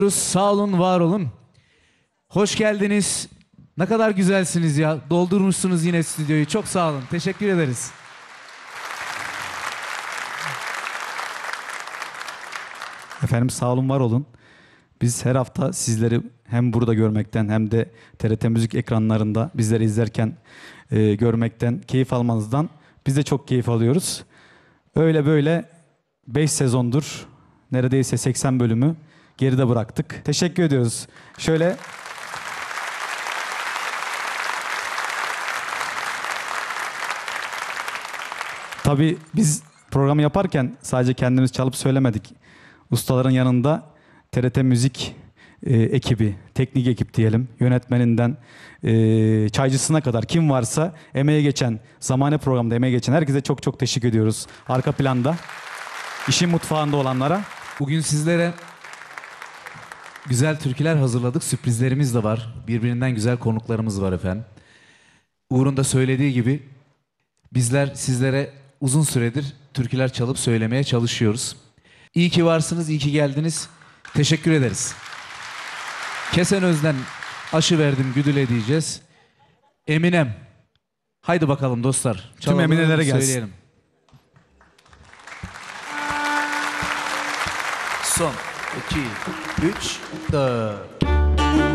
Sağ olun, var olun. Hoş geldiniz. Ne kadar güzelsiniz ya. Doldurmuşsunuz yine stüdyoyu. Çok sağ olun. Teşekkür ederiz. Efendim sağ olun, var olun. Biz her hafta sizleri hem burada görmekten hem de TRT Müzik ekranlarında bizleri izlerken görmekten, keyif almanızdan biz de çok keyif alıyoruz. Öyle böyle 5 sezondur neredeyse 80 bölümü geride bıraktık. Teşekkür ediyoruz. Şöyle tabii biz programı yaparken sadece kendimiz çalıp söylemedik. Ustaların yanında TRT Müzik ekibi, teknik ekip diyelim, yönetmeninden çaycısına kadar kim varsa emeğe geçen, zamane programda emeğe geçen herkese çok çok teşekkür ediyoruz. Arka planda, işin mutfağında olanlara. Bugün sizlere güzel türküler hazırladık. Sürprizlerimiz de var. Birbirinden güzel konuklarımız var efendim. Uğur'un da söylediği gibi bizler sizlere uzun süredir türküler çalıp söylemeye çalışıyoruz. İyi ki varsınız, iyi ki geldiniz. Teşekkür ederiz. Kesen Öz'den Aşı Verdim Güdüle diyeceğiz. Eminem. Haydi bakalım dostlar. Tüm Emine'lere gelsin. Söyleyelim. Son, 2, 3, 4.